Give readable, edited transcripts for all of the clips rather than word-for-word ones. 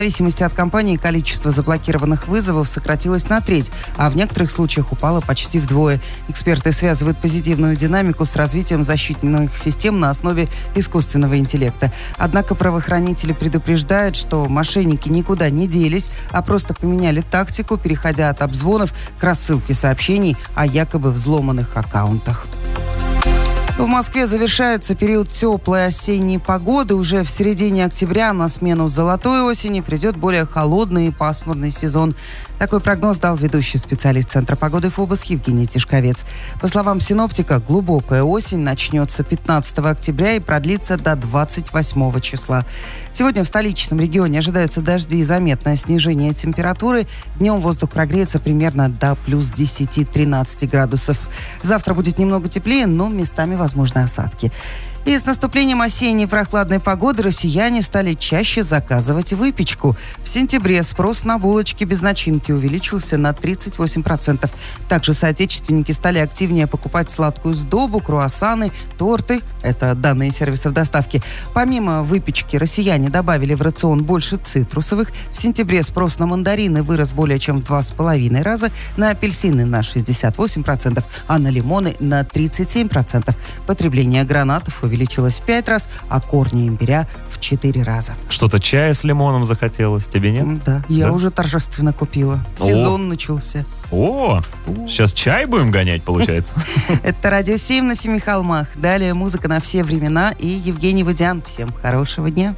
В зависимости от компании количество заблокированных вызовов сократилось на треть, а в некоторых случаях упало почти вдвое. Эксперты связывают позитивную динамику с развитием защитных систем на основе искусственного интеллекта. Однако правоохранители предупреждают, что мошенники никуда не делись, а просто поменяли тактику, переходя от обзвонов к рассылке сообщений о якобы взломанных аккаунтах. В Москве завершается период теплой осенней погоды. Уже в середине октября на смену золотой осени придет более холодный и пасмурный сезон. Такой прогноз дал ведущий специалист Центра погоды ФОБОС Евгений Тишковец. По словам синоптика, глубокая осень начнется 15 октября и продлится до 28 числа. Сегодня в столичном регионе ожидаются дожди и заметное снижение температуры. Днем воздух прогреется примерно до плюс 10-13 градусов. Завтра будет немного теплее, но местами возможны осадки. И с наступлением осенней прохладной погоды россияне стали чаще заказывать выпечку. В сентябре спрос на булочки без начинки увеличился на 38%. Также соотечественники стали активнее покупать сладкую сдобу, круассаны, торты. Это данные сервисов доставки. Помимо выпечки, россияне добавили в рацион больше цитрусовых. В сентябре спрос на мандарины вырос более чем в 2,5 раза, на апельсины на 68%, а на лимоны на 37%. Потребление гранатов увеличилось в 5 раз, а корни имбиря в 4 раза. Что-то чая с лимоном захотелось, тебе нет? Да, я уже торжественно купила. Сезон начался. Сейчас чай будем гонять, получается. Это Радио 7 на Семи холмах. Далее музыка на все времена и Евгений Вудян. Всем хорошего дня.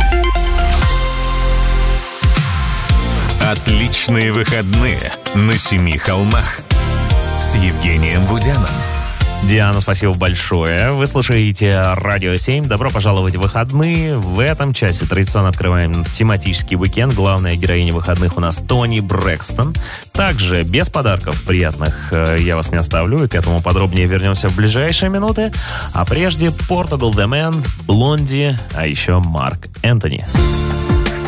Отличные выходные на Семи холмах с Евгением Вудяном. Диана, спасибо большое. Вы слушаете Радио 7. Добро пожаловать в выходные. В этом часе традиционно открываем тематический уикенд. Главная героиня выходных у нас Тони Брэкстон. Также без подарков приятных я вас не оставлю. И к этому подробнее вернемся в ближайшие минуты. А прежде Portugal The Man, Блонди, а еще Марк Энтони.